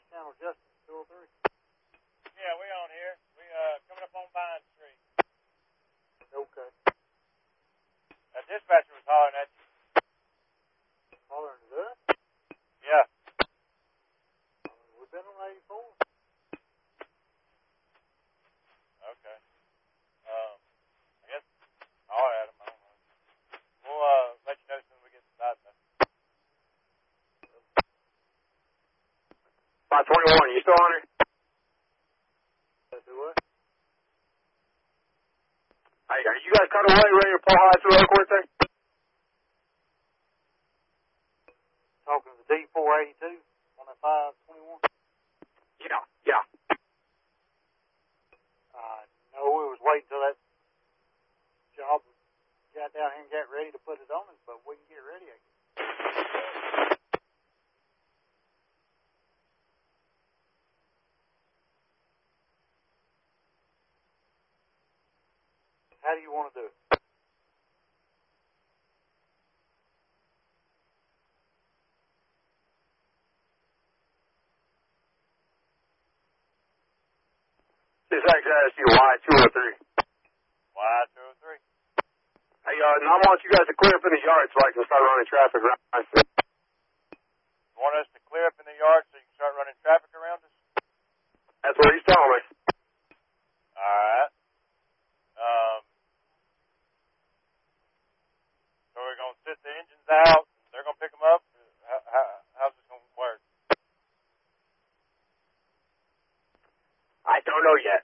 Channel Justice 203. Yeah, we on here. We coming up on Vine Street. Okay. That dispatcher was hollering at you. Hollering at us? Yeah. We've been on 84. Okay. I guess holler at him. I don't know. We'll let you know as soon as we get inside though. 521, you still on her? Do what? Hey, are you guys cut away, ready to pull high through Oakworth there? Talking to the D482 on that 521? Yeah. No, we was waiting till that job got down here and got ready to put it on us, but we can get ready again. How do you want to do it? This is XSU Y203. Y203. Hey, now I want you guys to clear up in the yard so I can start running traffic around. You want us to clear up in the yard so you can start running traffic around us? That's what he's telling me. Alright. So we're going to sit the engines out. They're going to pick them up. How's this going to work? I don't know yet.